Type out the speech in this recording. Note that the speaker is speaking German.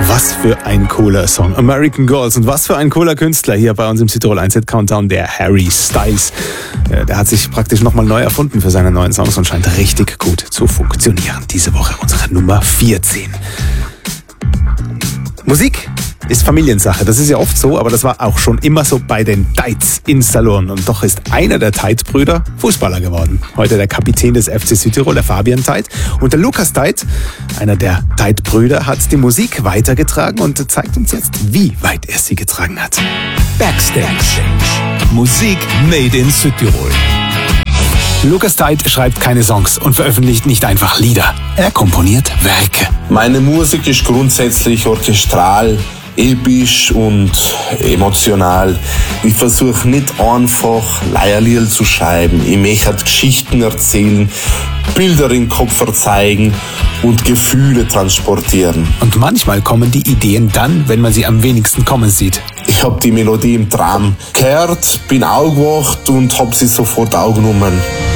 Was für ein cooler Song. American Girls. Und was für ein cooler Künstler hier bei uns im Südtirol 1 Hit Countdown, der Harry Styles. Der hat sich praktisch nochmal neu erfunden für seine neuen Songs und scheint richtig gut zu funktionieren. Diese Woche unsere Nummer 14. Musik ist Familiensache. Das ist ja oft so, aber das war auch schon immer so bei den Deitz in Salurn. Und doch ist einer der Teit-Brüder Fußballer geworden. Heute der Kapitän des FC Südtirol, der Fabian Teit. Und der Lukas Teit, einer der Teit-Brüder, hat die Musik weitergetragen und zeigt uns jetzt, wie weit er sie getragen hat. Backstage. Musik made in Südtirol. Lukas Teit schreibt keine Songs und veröffentlicht nicht einfach Lieder. Er komponiert Werke. Meine Musik ist grundsätzlich orchestral, episch und emotional. Ich versuche nicht einfach Leierlieder zu schreiben. Ich möchte Geschichten erzählen, Bilder im Kopf erzeigen und Gefühle transportieren. Und manchmal kommen die Ideen dann, wenn man sie am wenigsten kommen sieht. Ich habe die Melodie im Traum gehört, bin aufgewacht und habe sie sofort aufgenommen.